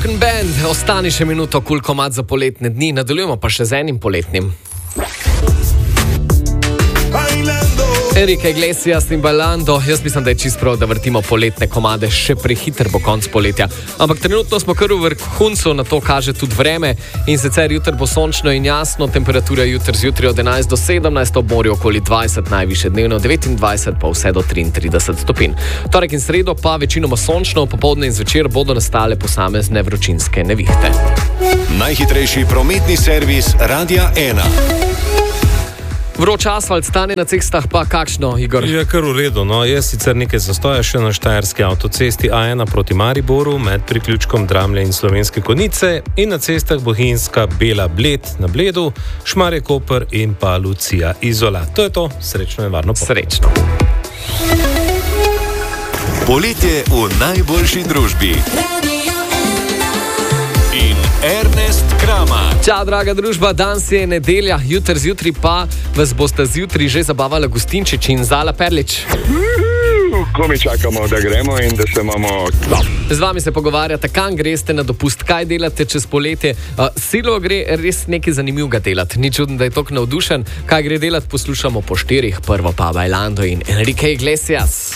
Broken Band, ostani še minuto, kul komad za poletne dni, nadaljujemo pa še z enim poletnim. Enrique Iglesias in Bailando, jaz mislim, da je čisto prav, da vrtimo poletne komade, še prehiter bo konc poletja. Ampak trenutno smo kar v vrhuncu, na to kaže tudi vreme in sicer jutri bo sončno in jasno, temperatura jutri zjutraj od 11 do 17, ob morju okoli 20, najviše dnevno 29, pa vse do 33 stopinj. Torek in sredo pa večinoma sončno, popoldne in zvečer bodo nastale posamezne vročinske nevihte. Najhitrejši prometni servis Radia 1. Vroč asfalt stane na cestah pa kakšno, Igor? Je kar v redu, no. Je sicer nekaj zastoja še na štajerski avtocesti A1 proti Mariboru med priključkom Dramlje in Slovenske Konjice in na cestah Bohinjska, Bela, Bled na Bledu, Šmarje, Koper in pa Lucija, Izola. To je to, srečno in varno pot. Srečno. Poletje v najboljši družbi. Ernest Krama. Čau, draga družba, danes je nedelja, jutri zjutraj pa vas boste zjutraj že zabavali Gustinčič in Zala Perlič. Ko mi čakamo, da gremo in da se imamo. Z vami se pogovarjate, kam greste na dopust, kaj delate čez poletje. Silo gre res nekaj zanimivega delati, ni čudno, da je tok navdušen. Kaj gre delati, poslušamo po 4, prvo pa Bailando in Enrique Iglesias.